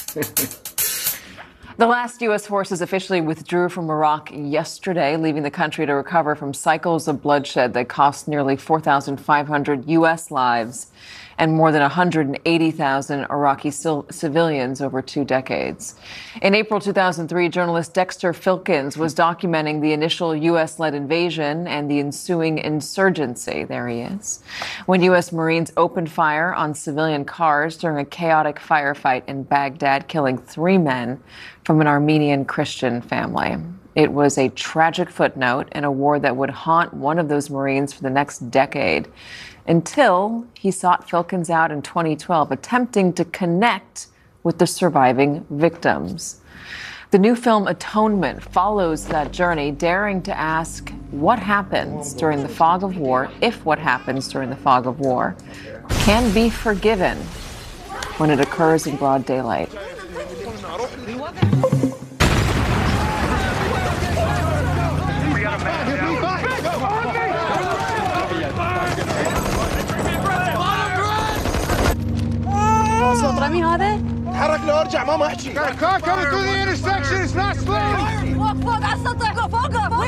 The last U.S. forces officially withdrew from Iraq yesterday, leaving the country to recover from cycles of bloodshed that cost nearly 4,500 U.S. lives and more than 180,000 Iraqi civilians over 2 decades. In April 2003, journalist Dexter Filkins was documenting the initial U.S.-led invasion and the ensuing insurgency. There he is. When U.S. Marines opened fire on civilian cars during a chaotic firefight in Baghdad, killing 3 men from an Armenian Christian family. It was a tragic footnote in a war that would haunt one of those Marines for the next decade, until he sought Filkins out in 2012, attempting to connect with the surviving victims. The new film Atonement follows that journey, daring to ask what happens during the fog of war, if what happens during the fog of war can be forgiven when it occurs in broad daylight. صوت رمي هذا؟ تحرك لو ارجع ما احكي. Coming through the intersection, it's not slow. فوق على السطح فوق.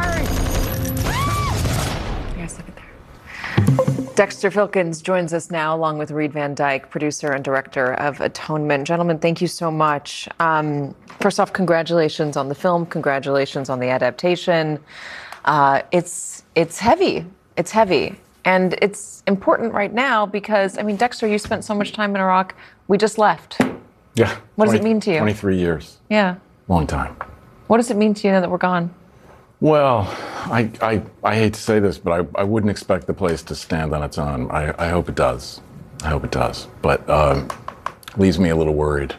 Yes, look at there. Dexter Filkins joins us now, along with Reed Van Dyke, producer and director of Atonement. Gentlemen, thank you so much. First off, congratulations on the film. Congratulations on the adaptation. It's heavy. It's heavy. And it's important right now because, I mean, Dexter, you spent so much time in Iraq. We just left. Yeah. What does it mean to you? 23 years. Yeah. Long time. What does it mean to you now that we're gone? Well, I hate to say this, but I wouldn't expect the place to stand on its own. I hope it does. I hope it does. But leaves me a little worried.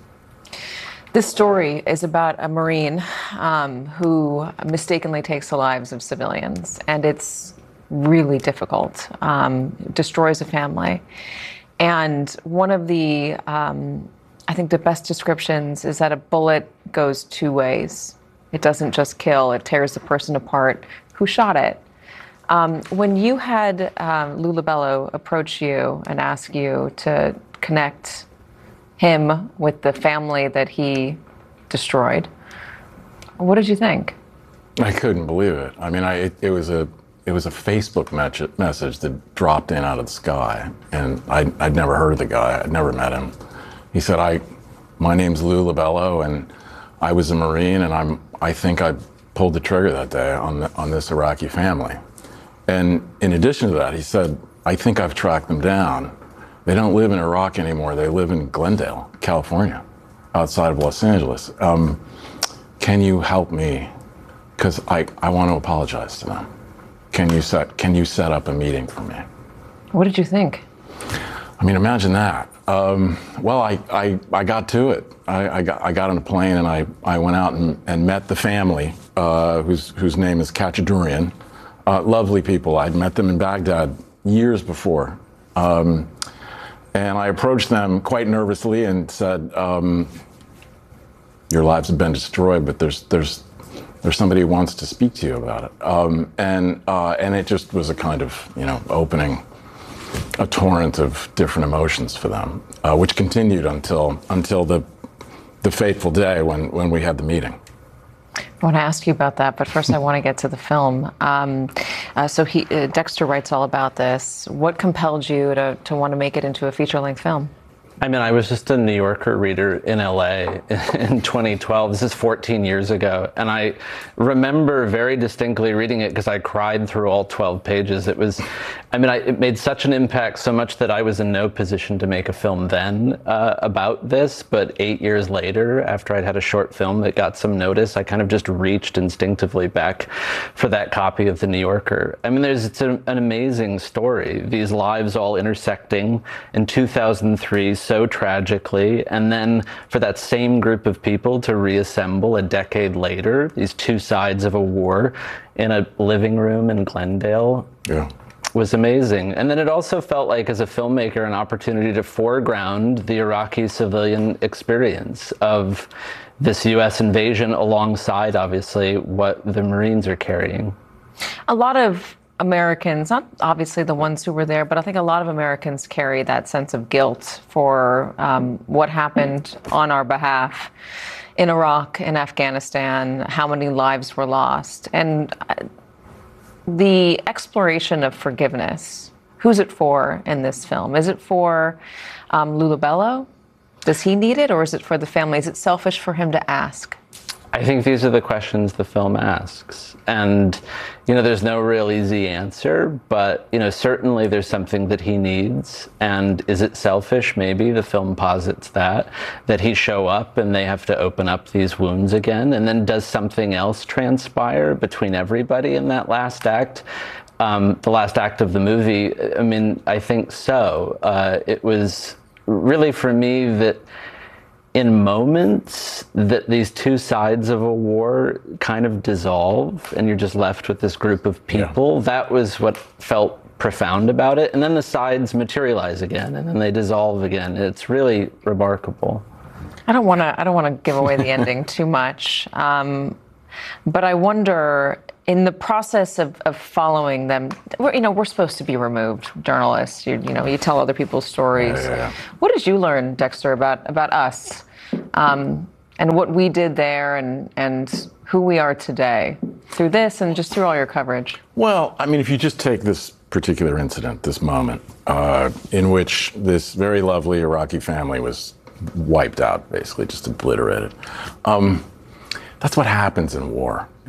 This story is about a Marine who mistakenly takes the lives of civilians, and it's really difficult, destroys a family. And one of the, I think the best descriptions is that a bullet goes 2 ways. It doesn't just kill, it tears the person apart who shot it. When you had Lou Lobello approach you and ask you to connect him with the family that he destroyed, what did you think? I couldn't believe it. I mean, it was a Facebook message that dropped in out of the sky, and I'd never heard of the guy. I'd never met him. He said, my name's Lou Lobello, and I was a Marine, and I think I pulled the trigger that day on this Iraqi family. And in addition to that, he said, I think I've tracked them down. They don't live in Iraq anymore. They live in Glendale, California, outside of Los Angeles. Can you help me? Because I want to apologize to them. Can you set up a meeting for me? What did you think? I mean, imagine that. Well, I got to it. I got on a plane and I went out and met the family, whose name is Khachaturian. Lovely people. I'd met them in Baghdad years before. And I approached them quite nervously and said, your lives have been destroyed, but there's somebody who wants to speak to you about it. And it just was a kind of, opening a torrent of different emotions for them, which continued until the fateful day when we had the meeting. I want to ask you about that, but first I want to get to the film. Dexter writes all about this. What compelled you to want to make it into a feature-length film? I mean, I was just a New Yorker reader in LA in 2012. This is 14 years ago. And I remember very distinctly reading it because I cried through all 12 pages. It made such an impact, so much that I was in no position to make a film then about this. But 8 years later, after I'd had a short film that got some notice, I kind of just reached instinctively back for that copy of The New Yorker. I mean, it's an amazing story. These lives all intersecting in 2003, so tragically, and then for that same group of people to reassemble a decade later, these two sides of a war in a living room in Glendale. Yeah. Was amazing. And then it also felt like, as a filmmaker, an opportunity to foreground the Iraqi civilian experience of this U.S. invasion alongside, obviously, what the Marines are carrying. A lot of Americans, not obviously the ones who were there, but I think a lot of Americans carry that sense of guilt for what happened on our behalf in Iraq and Afghanistan, how many lives were lost. And the exploration of forgiveness, who's it for in this film? Is it for Lula Bello? Does he need it, or is it for the family? Is it selfish for him to ask? I think these are the questions the film asks. And, there's no real easy answer, but, certainly there's something that he needs. And is it selfish? Maybe the film posits that he show up and they have to open up these wounds again. And then does something else transpire between everybody in that last act? The last act of the movie, I think so. It was really for me that in moments that these two sides of a war kind of dissolve and you're just left with this group of people, that was what felt profound about it. And then the sides materialize again and then they dissolve again. It's really remarkable. I don't want to give away the ending too much, but I wonder, in the process of following them, we're supposed to be removed, journalists. You tell other people's stories. Yeah. What did you learn, Dexter, about us, and what we did there, and who we are today through this and just through all your coverage? Well, if you just take this particular incident, this moment, in which this very lovely Iraqi family was wiped out, basically just obliterated. That's what happens in war.